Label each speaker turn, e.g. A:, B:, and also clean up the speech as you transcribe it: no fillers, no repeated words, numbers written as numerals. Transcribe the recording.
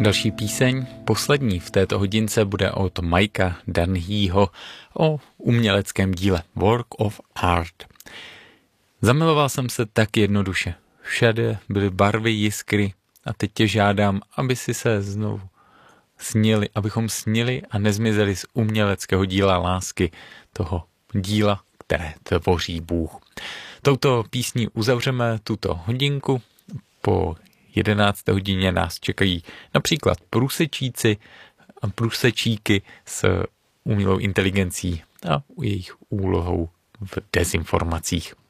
A: Další píseň, poslední v této hodince, bude od Mikea Dunhyho o uměleckém díle Work of Art. Zamiloval jsem se tak jednoduše. Všade byly barvy, jiskry a teď tě žádám, aby si se znovu snili, abychom snili a nezmizeli z uměleckého díla lásky, toho díla, které tvoří Bůh. Touto písní uzavřeme tuto hodinku. Po 11. hodině nás čekají například průsečíky s umělou inteligencí a jejich úlohou v dezinformacích.